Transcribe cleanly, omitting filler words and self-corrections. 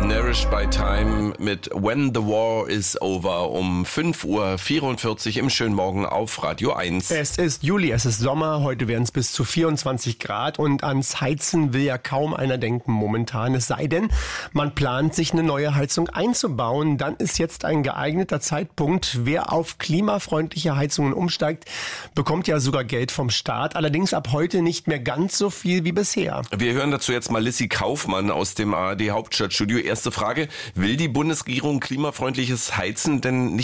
Nourished by Time mit When the War is Over um 5:44 Uhr im schönen Morgen auf Radio 1. Es ist Juli, es ist Sommer, heute werden es bis zu 24 Grad und ans Heizen will ja kaum einer denken momentan. Es sei denn, man plant sich eine neue Heizung einzubauen, dann ist jetzt ein geeigneter Zeitpunkt. Wer auf klimafreundliche Heizungen umsteigt, bekommt ja sogar Geld vom Staat, allerdings ab heute nicht mehr ganz so viel wie bisher. Wir hören dazu jetzt mal Lissy Kaufmann aus dem ARD Hauptstadtstudio. Erste Frage, will die Bundesregierung klimafreundliches Heizen denn nicht